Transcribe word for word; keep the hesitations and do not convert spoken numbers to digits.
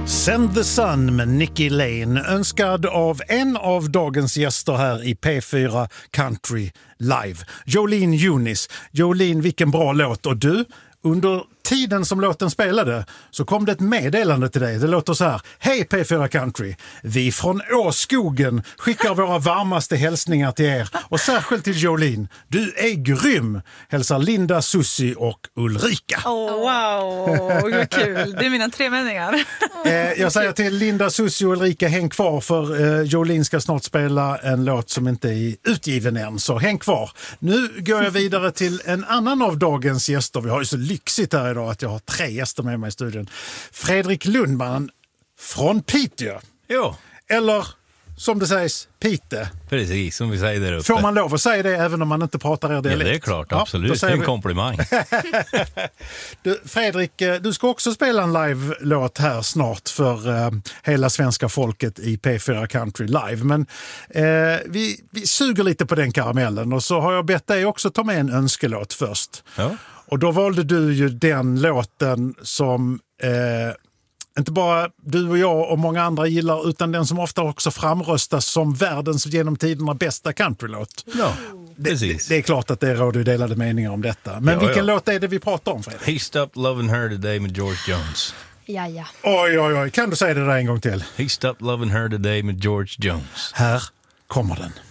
Send the Sun med Nicky Lane, önskad av en av dagens gäster här i P fyra Country Live. Jolene Eunice. Jolene, vilken bra låt. Och du, under tiden som låten spelade så kom det ett meddelande till dig. Det låter så här: hej P fyra Country, vi från Åskogen skickar våra varmaste hälsningar till er och särskilt till Jolene. Du är grym, hälsar Linda, Susie och Ulrika. Oh, wow, vad kul. Det är mina tre meningar. eh, jag säger till Linda, Susie och Ulrika, häng kvar för eh, Jolene ska snart spela en låt som inte är utgiven än, så häng kvar. Nu går jag vidare till en annan av dagens gäster. Vi har ju så lyxigt här idag att jag har tre gäster med mig i studion. Fredrik Lundman från Piteå. Jo. Eller som det sägs, Pite. Precis, som vi säger där uppe. Får man lov att säga det även om man inte pratar er dialekt? Ja, det är klart, absolut. Ja, det är en vi... komplimang. du, Fredrik, du ska också spela en live-låt här snart för uh, hela svenska folket i P fyra Country Live. Men uh, vi, vi suger lite på den karamellen och så har jag bett dig också ta med en önskelåt först. Ja. Och då valde du ju den låten som uh, inte bara du och jag och många andra gillar, utan den som ofta också framröstas som världens genom tiderna bästa countrylåt. Ja, precis. Det, det är klart att det råder delade meningar om detta. Men ja, vilken ja. låt är det vi pratar om, Fredrik? He stopped loving her today med George Jones. Ja, ja. Oj, oj, oj. Kan du säga det där en gång till? He stopped loving her today med George Jones. Här kommer den.